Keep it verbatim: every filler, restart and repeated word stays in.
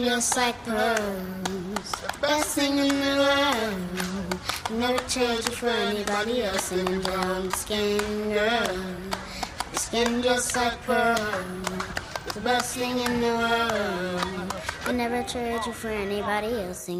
Just like pearls, best thing in the world. Never trade you for anybody else. And brown skin girl, your skin just like pearls, the best thing in the world. I never trade you for anybody else.